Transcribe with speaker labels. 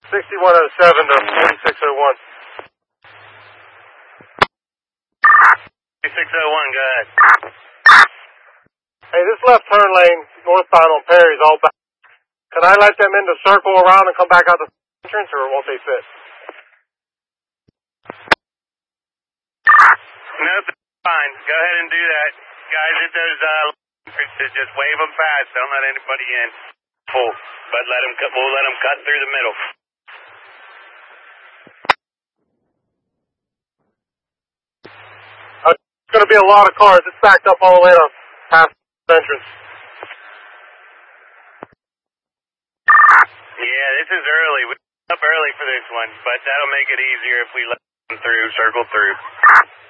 Speaker 1: 6107 to 4601.
Speaker 2: 4601, go ahead.
Speaker 1: Hey, this left turn lane, northbound on Perry, is all back. Can I let them in to circle around and come back out the entrance, or won't they fit?
Speaker 2: Nope, fine. Go ahead and do that. Guys, at those entrances, just wave them fast. Don't let anybody in. Full. But we'll let them cut through the middle.
Speaker 1: It's going to be a lot of cars. It's backed up all the way to past the entrance.
Speaker 2: Yeah, this is early. We're up early for this one, but that'll make it easier if we let them through, circle through.